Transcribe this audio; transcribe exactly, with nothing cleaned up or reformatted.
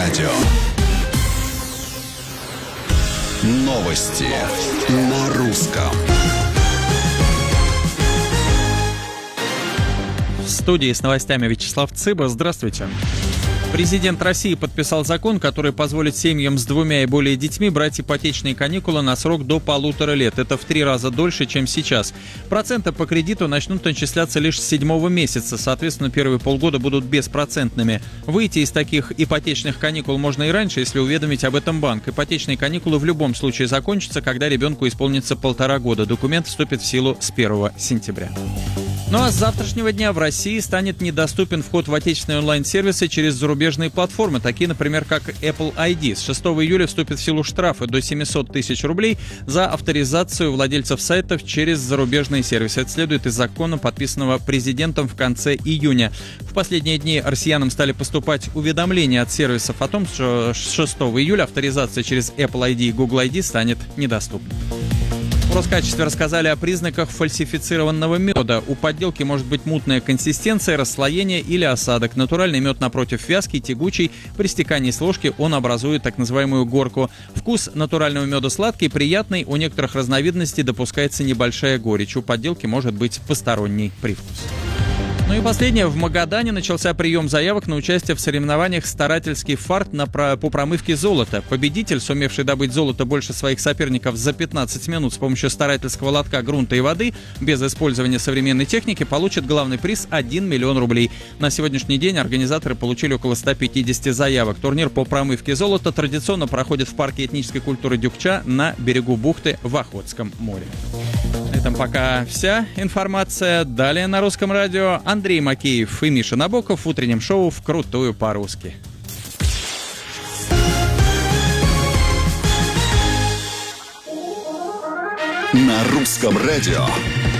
радио. Новости на русском. В студии с новостями Вячеслав Цыба. Здравствуйте. Президент России подписал закон, который позволит семьям с двумя и более детьми брать ипотечные каникулы на срок до полутора лет. Это в три раза дольше, чем сейчас. Проценты по кредиту начнут начисляться лишь с седьмого месяца. Соответственно, первые полгода будут беспроцентными. Выйти из таких ипотечных каникул можно и раньше, если уведомить об этом банк. Ипотечные каникулы в любом случае закончатся, когда ребенку исполнится полтора года. Документ вступит в силу с первого сентября. Ну а с завтрашнего дня в России станет недоступен вход в отечественные онлайн-сервисы через зарубежные платформы, такие, например, как Apple ай ди. С шестого июля вступят в силу штрафы до семьсот тысяч рублей за авторизацию владельцев сайтов через зарубежные сервисы. Это следует из закона, подписанного президентом в конце июня. В последние дни россиянам стали поступать уведомления от сервисов о том, что с шестого июля авторизация через Apple ай ди и Google ай ди станет недоступна. В Роскачестве рассказали о признаках фальсифицированного меда. У подделки может быть мутная консистенция, расслоение или осадок. Натуральный мед, напротив, вязкий, тягучий. При стекании с ложки он образует так называемую горку. Вкус натурального меда сладкий, приятный. У некоторых разновидностей допускается небольшая горечь. У подделки может быть посторонний привкус. Ну и последнее. В Магадане начался прием заявок на участие в соревнованиях «Старательский фарт» на про... по промывке золота. Победитель, сумевший добыть золото больше своих соперников за пятнадцать минут с помощью старательского лотка, грунта и воды, без использования современной техники, получит главный приз один миллион рублей. На сегодняшний день организаторы получили около ста пятидесяти заявок. Турнир по промывке золота традиционно проходит в парке этнической культуры Дюкча на берегу бухты в Охотском море. На этом пока вся информация. Далее на Русском радио Андрей Макеев и Миша Набоков в утреннем шоу «Вкрутую по-русски». На Русском радио